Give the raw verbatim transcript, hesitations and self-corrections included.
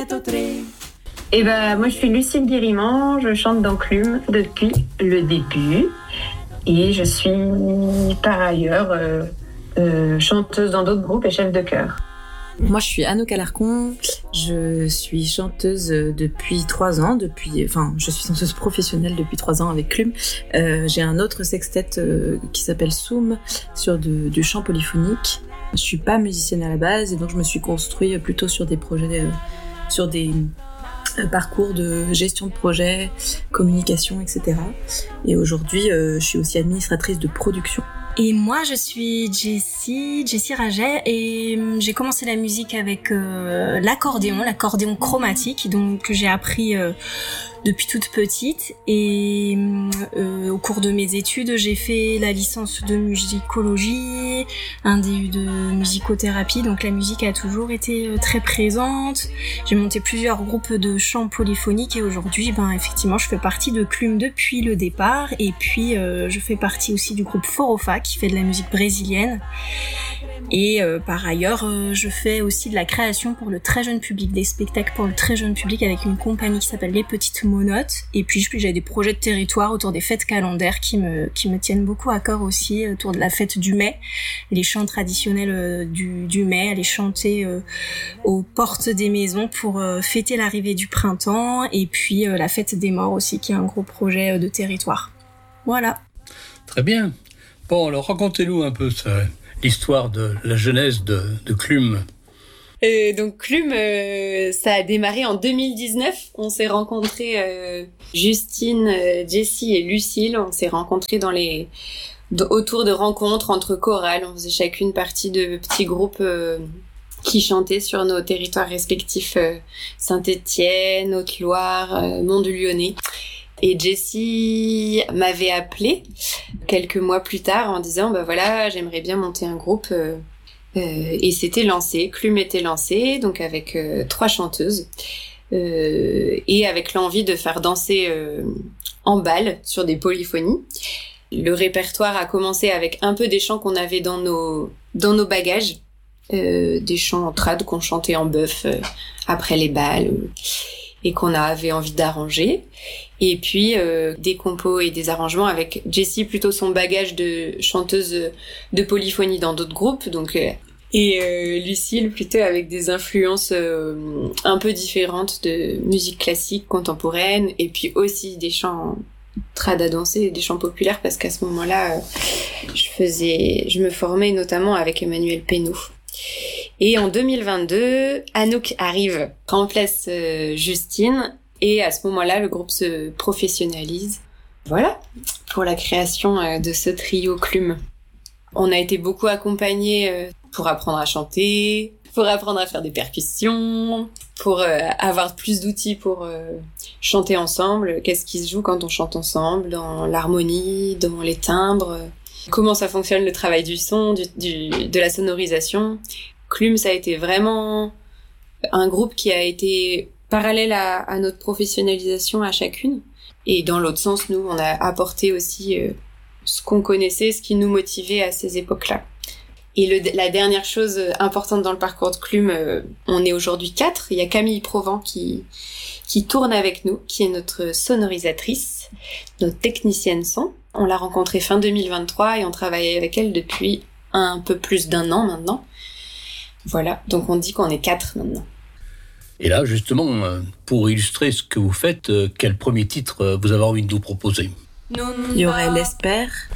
Et ben, moi, je suis Lucille Guérimand, je chante dans Clume depuis le début. Et je suis par ailleurs euh, euh, chanteuse dans d'autres groupes et chef de chœur. Moi, je suis Anouk Alarcon, je suis chanteuse depuis trois ans, depuis, enfin, je suis chanteuse professionnelle depuis trois ans avec Clume. Euh, j'ai un autre sextet euh, qui s'appelle Soum, sur de, du chant polyphonique. Je suis pas musicienne à la base, et donc je me suis construite plutôt sur des projets, euh, sur des euh, parcours de gestion de projet, communication, et cetera. Et aujourd'hui, euh, je suis aussi administratrice de production. Et moi, je suis Jessie, Jessie Raget, et j'ai commencé la musique avec euh, l'accordéon, l'accordéon chromatique, donc que j'ai appris euh, depuis toute petite. Et euh, au cours de mes études, j'ai fait la licence de musicologie, un D U de musicothérapie, donc la musique a toujours été euh, très présente. J'ai monté plusieurs groupes de chant polyphonique, et aujourd'hui, ben effectivement, je fais partie de Clume depuis le départ, et puis euh, je fais partie aussi du groupe Forofa, qui fait de la musique brésilienne. Et euh, par ailleurs, euh, je fais aussi de la création pour le très jeune public, des spectacles pour le très jeune public avec une compagnie qui s'appelle Les Petites Monottes. Et puis j'ai des projets de territoire autour des fêtes calendaires qui me qui me tiennent beaucoup à cœur aussi, autour de la fête du mai, les chants traditionnels euh, du du mai, aller chanter euh, aux portes des maisons pour euh, fêter l'arrivée du printemps, et puis euh, la fête des morts aussi, qui est un gros projet euh, de territoire. Voilà. Très bien. Bon, alors racontez-nous un peu ça, l'histoire de la genèse de, de Clume. Euh, donc Clume, euh, ça a démarré en deux mille dix-neuf. On s'est rencontrés, euh, Justine, euh, Jessie et Lucille. On s'est rencontrés dans les d- autour de rencontres entre chorales. On faisait chacune partie de petits groupes euh, qui chantaient sur nos territoires respectifs, euh, Saint-Étienne, Haute-Loire, euh, Mont-du-Lyonnais. Et Jessie m'avait appelée quelques mois plus tard en disant bah voilà, j'aimerais bien monter un groupe, euh, euh, et c'était lancé, Clume était lancé, donc avec euh, trois chanteuses, euh, et avec l'envie de faire danser euh, en bal sur des polyphonies. Le répertoire a commencé avec un peu des chants qu'on avait dans nos dans nos bagages, euh, des chants trad qu'on chantait en bœuf euh, après les bals, euh, et qu'on avait envie d'arranger. Et puis euh, des compos et des arrangements avec Jessie, plutôt son bagage de chanteuse de polyphonie dans d'autres groupes, donc euh, et euh, Lucille plutôt avec des influences euh, un peu différentes de musique classique, contemporaine, et puis aussi des chants trad à danser, des chants populaires, parce qu'à ce moment-là, euh, je faisais, je me formais notamment avec Emmanuel Pénaud. Et en deux mille vingt-deux, Anouk arrive, remplace euh, Justine, et à ce moment-là, le groupe se professionnalise. Voilà, pour la création euh, de ce trio Clume. On a été beaucoup accompagnés euh, pour apprendre à chanter, pour apprendre à faire des percussions, pour euh, avoir plus d'outils pour euh, chanter ensemble. Qu'est-ce qui se joue quand on chante ensemble, dans l'harmonie, dans les timbres, comment ça fonctionne le travail du son, du, du, de la sonorisation. Clume, ça a été vraiment un groupe qui a été parallèle à, à notre professionnalisation à chacune. Et dans l'autre sens, nous, on a apporté aussi euh, ce qu'on connaissait, ce qui nous motivait à ces époques-là. Et le, la dernière chose importante dans le parcours de Clume, euh, on est aujourd'hui quatre. Il y a Camille Provent qui, qui tourne avec nous, qui est notre sonorisatrice, notre technicienne son. On l'a rencontrée fin deux mille vingt-trois et on travaille avec elle depuis un peu plus d'un an maintenant. Voilà, donc on dit qu'on est quatre maintenant. Et là, justement, pour illustrer ce que vous faites, quel premier titre vous avez envie de nous proposer ? Il y aurait L'Espère.